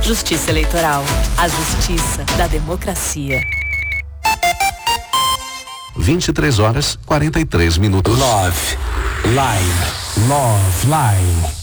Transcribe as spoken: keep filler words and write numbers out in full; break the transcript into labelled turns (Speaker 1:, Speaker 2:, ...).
Speaker 1: Justiça Eleitoral. A justiça da democracia.
Speaker 2: vinte e três horas, quarenta e três minutos.
Speaker 3: Love Line. Love Line.